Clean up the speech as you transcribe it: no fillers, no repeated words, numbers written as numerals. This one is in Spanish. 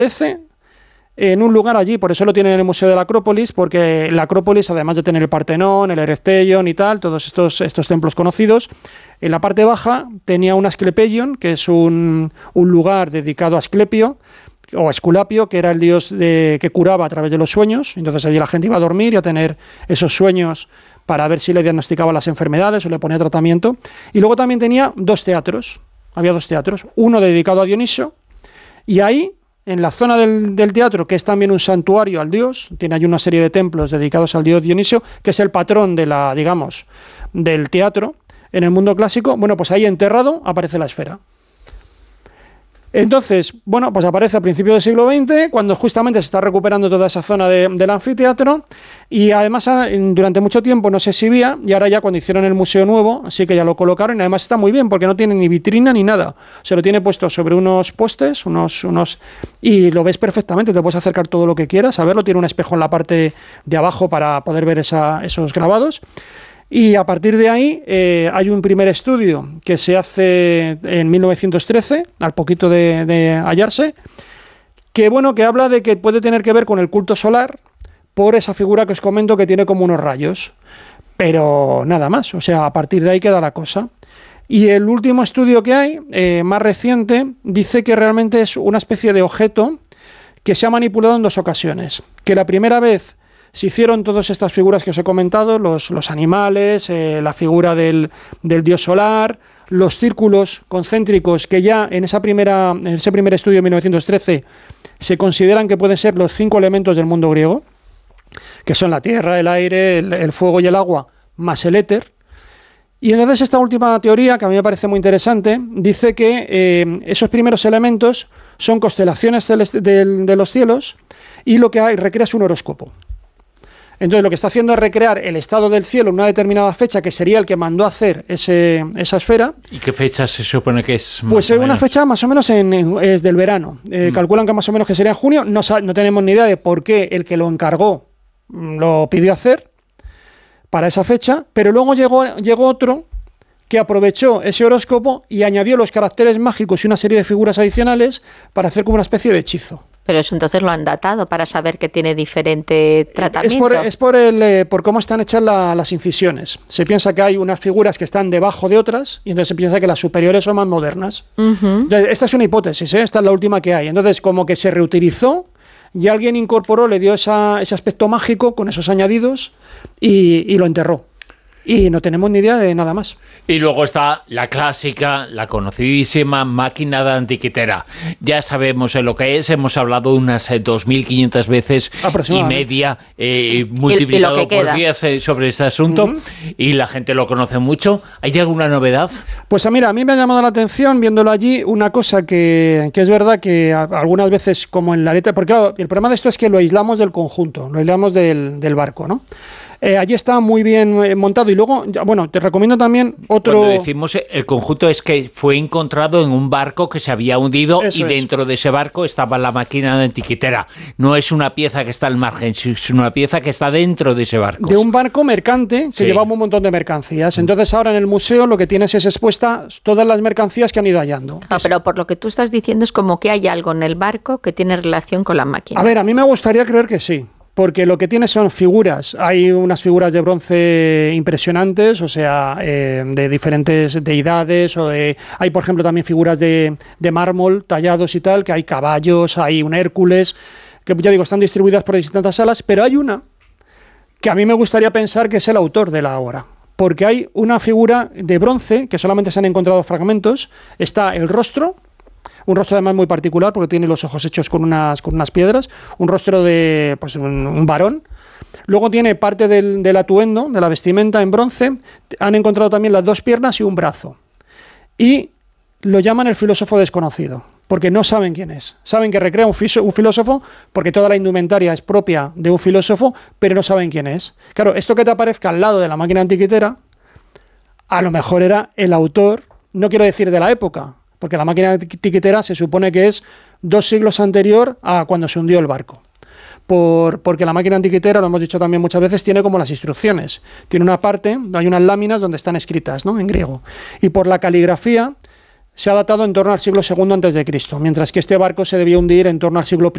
en un lugar allí, por eso lo tienen en el Museo de la Acrópolis, porque la Acrópolis, además de tener el Partenón, el Erechtheion y tal, todos estos templos conocidos, en la parte baja tenía un Asclepeion, que es un lugar dedicado a Asclepio, o Esculapio, que era el dios que curaba a través de los sueños. Entonces allí la gente iba a dormir y a tener esos sueños para ver si le diagnosticaba las enfermedades o le ponía tratamiento. Y luego también tenía había dos teatros, uno dedicado a Dioniso, y ahí, en la zona del teatro, que es también un santuario al dios, tiene ahí una serie de templos dedicados al dios Dionisio, que es el patrón del teatro en el mundo clásico. Bueno, pues ahí enterrado aparece la esfera. Entonces, bueno, pues aparece a principios del siglo XX, cuando justamente se está recuperando toda esa zona del anfiteatro, y además durante mucho tiempo no se exhibía, y ahora ya cuando hicieron el museo nuevo, sí que ya lo colocaron, y además está muy bien, porque no tiene ni vitrina ni nada, se lo tiene puesto sobre unos postes, y lo ves perfectamente, te puedes acercar todo lo que quieras, a verlo, tiene un espejo en la parte de abajo para poder ver esos grabados. Y a partir de ahí hay un primer estudio que se hace en 1913, al poquito de hallarse, que habla de que puede tener que ver con el culto solar por esa figura que os comento que tiene como unos rayos. Pero nada más, o sea, a partir de ahí queda la cosa. Y el último estudio que hay, más reciente, dice que realmente es una especie de objeto que se ha manipulado en dos ocasiones. Que la primera vez se hicieron todas estas figuras que os he comentado, los animales, la figura del dios solar, los círculos concéntricos, que ya en ese primer estudio de 1913 se consideran que pueden ser los 5 elementos del mundo griego, que son la tierra, el aire, el fuego y el agua, más el éter. Y entonces esta última teoría, que a mí me parece muy interesante, dice que esos primeros elementos son constelaciones de los cielos, y lo que recrea es un horóscopo. Entonces lo que está haciendo es recrear el estado del cielo en una determinada fecha, que sería el que mandó a hacer esa esfera. ¿Y qué fecha se supone que es? Pues una fecha más o menos es del verano. Calculan que más o menos que sería en junio. No tenemos ni idea de por qué el que lo encargó lo pidió hacer para esa fecha, pero luego llegó otro que aprovechó ese horóscopo y añadió los caracteres mágicos y una serie de figuras adicionales para hacer como una especie de hechizo. Pero eso entonces lo han datado para saber que tiene diferente tratamiento. Es por cómo están hechas las incisiones. Se piensa que hay unas figuras que están debajo de otras, y entonces se piensa que las superiores son más modernas. Entonces, esta es una hipótesis, esta es la última que hay. Entonces, como que se reutilizó y alguien incorporó, le dio ese aspecto mágico con esos añadidos y lo enterró. Y no tenemos ni idea de nada más. Y luego está la clásica, la conocidísima máquina de antiquitera. Ya sabemos lo que es, hemos hablado unas 2.500 veces y media, multiplicado por 10 sobre ese asunto, y la gente lo conoce mucho. ¿Hay alguna novedad? Pues mira, a mí me ha llamado la atención, viéndolo allí, una cosa que es verdad que algunas veces, como en la letra, porque claro, el problema de esto es que lo aislamos del conjunto, lo aislamos del barco, ¿no? Allí está muy bien montado, y luego, bueno, te recomiendo también otro... Cuando decimos el conjunto es que fue encontrado en un barco que se había hundido. Eso y dentro de ese barco estaba la máquina de antiquitera. No es una pieza que está al margen, es una pieza que está dentro de ese barco. De un barco mercante que llevaba un montón de mercancías. Entonces ahora en el museo lo que tienes es expuestas todas las mercancías que han ido hallando. No, pero por lo que tú estás diciendo es como que hay algo en el barco que tiene relación con la máquina. A ver, a mí me gustaría creer que sí. Porque lo que tiene son figuras. Hay unas figuras de bronce impresionantes, o sea, de diferentes deidades, hay, por ejemplo, también figuras de mármol tallados y tal, que hay caballos, hay un Hércules, que ya digo, están distribuidas por distintas salas, pero hay una que a mí me gustaría pensar que es el autor de la obra. Porque hay una figura de bronce, que solamente se han encontrado fragmentos, está el rostro, un rostro además muy particular porque tiene los ojos hechos con unas piedras, un rostro de un varón. Luego tiene parte del atuendo, de la vestimenta en bronce. Han encontrado también las 2 piernas y un brazo. Y lo llaman el filósofo desconocido, porque no saben quién es. Saben que recrea un filósofo porque toda la indumentaria es propia de un filósofo, pero no saben quién es. Claro, esto que te aparezca al lado de la máquina antiquitera, a lo mejor era el autor, no quiero decir de la época, porque la máquina antiquitera se supone que es 2 siglos anterior a cuando se hundió el barco. Porque la máquina antiquitera, lo hemos dicho también muchas veces, tiene como las instrucciones. Tiene una parte, hay unas láminas donde están escritas, ¿no?, en griego. Y por la caligrafía se ha datado en torno al siglo II a.C., mientras que este barco se debió hundir en torno al siglo